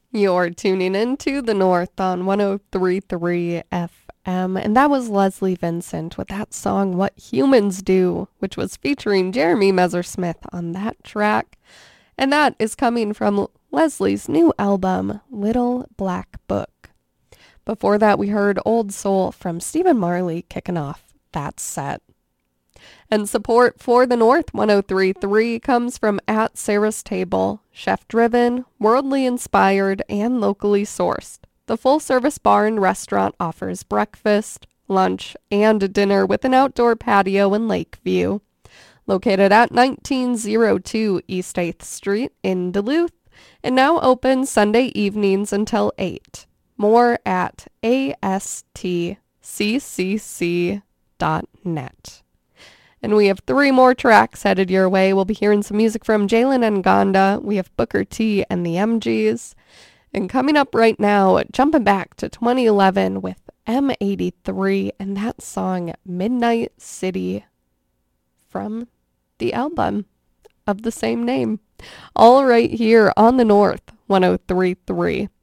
You're tuning in to the North on 103.3 FM, and that was Leslie Vincent with that song What Humans Do, which was featuring Jeremy Messersmith on that track. And that is coming from Leslie's new album, Little Black Book. Before that, we heard Old Soul from Stephen Marley kicking off that set. And support for the North 103.3 comes from At Sarah's Table, chef-driven, worldly inspired, and locally sourced. The full-service bar and restaurant offers breakfast, lunch, and dinner with an outdoor patio and lake view. Located at 1902 East 8th Street in Duluth, and now open Sunday evenings until 8. More at astccc.net. And we have 3 more tracks headed your way. We'll be hearing some music from Jalen Ngonda. We have Booker T and the MGs. And coming up right now, jumping back to 2011 with M83 and that song Midnight City from the album of the same name. All right here on the North 103.3.